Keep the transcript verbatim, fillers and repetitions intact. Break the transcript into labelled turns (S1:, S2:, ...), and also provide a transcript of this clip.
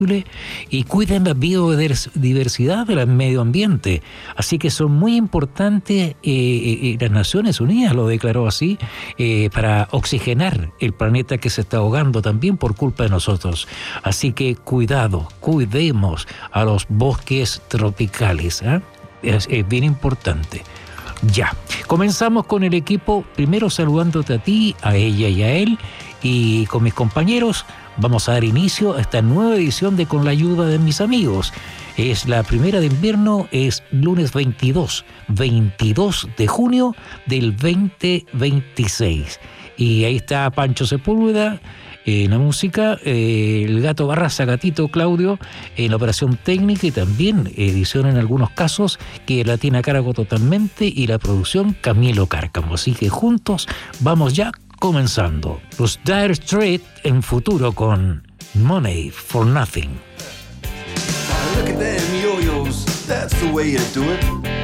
S1: y cuiden la biodiversidad del medio ambiente. Así que son muy importantes, eh, eh, las Naciones Unidas lo declaró así, eh, para oxigenar el planeta que se está ahogando también por culpa de nosotros. Así que cuidado, cuidemos a los bosques tropicales, ¿eh? es, es bien importante. Ya, comenzamos con el equipo, primero saludándote a ti, a ella y a él, y con mis compañeros. Vamos a dar inicio a esta nueva edición de Con la ayuda de mis amigos. Es la primera de invierno, es lunes veintidós de junio del veinte veintiséis. Y ahí está Pancho Sepúlveda en la música, eh, el Gato Barraza, Gatito Claudio en la operación técnica y también edición en algunos casos, que la tiene a cargo totalmente, y la producción Camilo Cárcamo. Así que juntos vamos ya comenzando. Los Dire Straits en futuro con Money for Nothing.
S2: Look at them yo-yos, that's the way you do it.